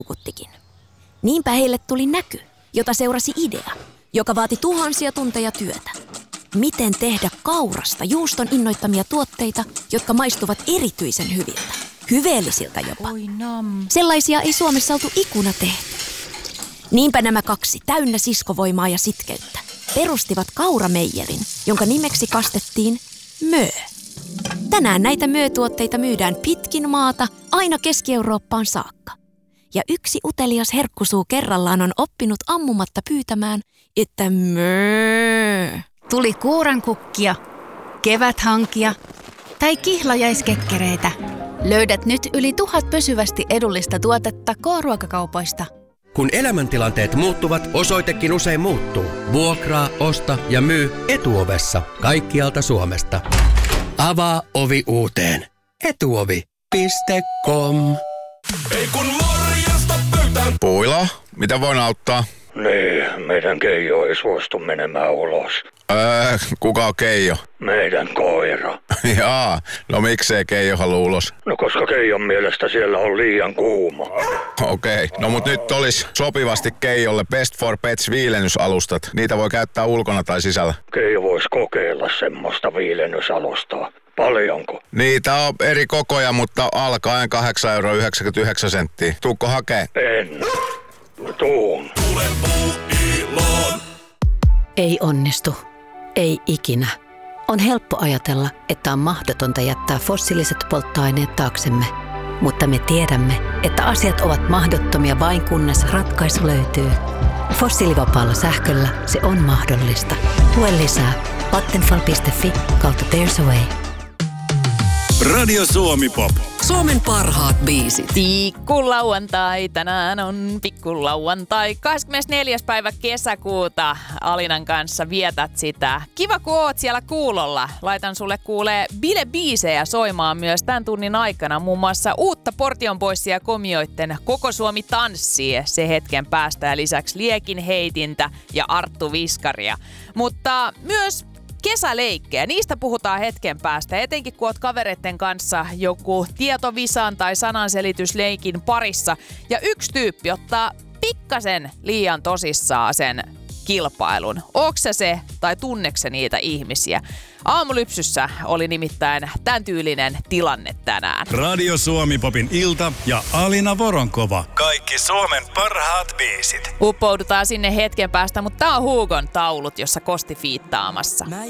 Kuttikin. Niinpä heille tuli näky, jota seurasi idea, joka vaati tuhansia tunteja työtä. Miten tehdä kaurasta juuston innoittamia tuotteita, jotka maistuvat erityisen hyviltä, hyveellisiltä jopa. Sellaisia ei Suomessa oltu ikuna tehty. Niinpä nämä kaksi, täynnä siskovoimaa ja sitkeyttä, perustivat kaurameijerin, jonka nimeksi kastettiin Mö. Tänään näitä Mö-tuotteita myydään pitkin maata aina Keski-Eurooppaan saakka. Ja yksi utelias herkkusuu kerrallaan on oppinut ammumatta pyytämään, että Mö. Tuli kuurankukkia, keväthankia tai kihlajaiskekkereitä. Löydät nyt yli 1000 pysyvästi edullista tuotetta K-ruokakaupoista. Kun elämäntilanteet muuttuvat, osoitekin usein muuttuu. Vuokraa, osta ja myy Etuovessa kaikkialta Suomesta. Avaa ovi uuteen. Etuovi.com. Ei kun morjesta pöytään. Puila, mitä voin auttaa? Niin, meidän Keijo ei suostu menemään ulos. Kuka on Keijo? Meidän koira. Jaa, no miksei Keijo halua ulos? No koska Keijon mielestä siellä on liian kuuma. Okei, no mut nyt olisi sopivasti Keijolle Best for Pets viilennysalustat. Niitä voi käyttää ulkona tai sisällä. Keijo voisi kokeilla semmoista viilennysalustaa. Paljonko? Niitä on eri kokoja, mutta alkaen 8,99 €. Tuukko hakee? En. Tuun. Tule Puuiloon. Ei onnistu. Ei ikinä. On helppo ajatella, että on mahdotonta jättää fossiiliset polttoaineet taaksemme. Mutta me tiedämme, että asiat ovat mahdottomia vain kunnes ratkaisu löytyy. Fossiilivapaalla sähköllä se on mahdollista. Lue lisää vattenfall.fi/there's a way. Radio Suomi Pop. Suomen parhaat biisit. Pikkulauantai, tänään on pikkulauantai. 24. päivä kesäkuuta Alinan kanssa vietät sitä. Kiva kun oot siellä kuulolla. Laitan sulle kuulee bilebiisejä soimaan myös tämän tunnin aikana. Muun muassa uutta Portion Boysia ja Komioitten Koko Suomi tanssii se hetken päästä. Ja lisäksi Liekin heitintä ja Arttu Viskaria. Mutta myös kesäleikkejä, niistä puhutaan hetken päästä, etenkin kun oot kavereiden kanssa joku tietovisan tai sananselitysleikin parissa. Ja yksi tyyppi ottaa pikkasen liian tosissaan sen kilpailun. Onks se tai tunneksä niitä ihmisiä? Aamulypsyssä oli nimittäin tämän tyylinen tilanne tänään. Radio Suomi Popin ilta ja Alina Voronkova. Kaikki Suomen parhaat biisit. Uppoudutaan sinne hetken päästä, mutta tää on Hugon taulut, jossa Kosti fiittaamassa.